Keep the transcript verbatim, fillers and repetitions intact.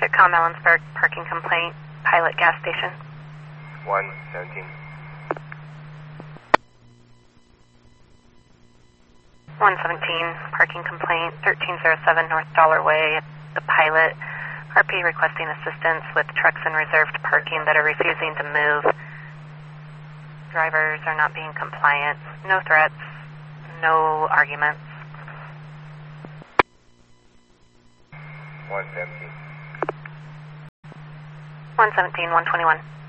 Sitcom Ellensburg, parking complaint, Pilot gas station. one seventeen. one seventeen, parking complaint, thirteen oh seven North Dollar Way, the Pilot. R P requesting assistance with trucks in reserved parking that are refusing to move. Drivers are not being compliant. No threats, no arguments. one seventeen. one seventeen, one twenty-one.